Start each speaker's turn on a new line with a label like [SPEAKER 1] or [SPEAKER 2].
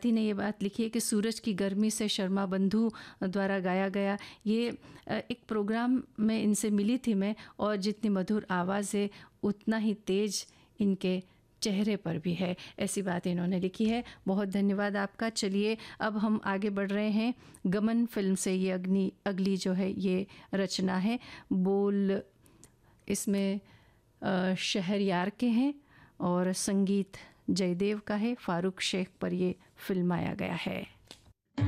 [SPEAKER 1] साथी ने ये बात लिखी है कि सूरज की गर्मी से शर्मा बंधु द्वारा गाया गया ये एक प्रोग्राम में इनसे मिली थी मैं, और जितनी मधुर आवाज़ है उतना ही तेज इनके चेहरे पर भी है। ऐसी बात इन्होंने लिखी है। बहुत धन्यवाद आपका। चलिए अब हम आगे बढ़ रहे हैं। गमन फिल्म से ये अगली जो है ये रचना है। बोल इसमें शहरयार के हैं और संगीत जयदेव का है। फारूक शेख पर ये फिल्माया गया है।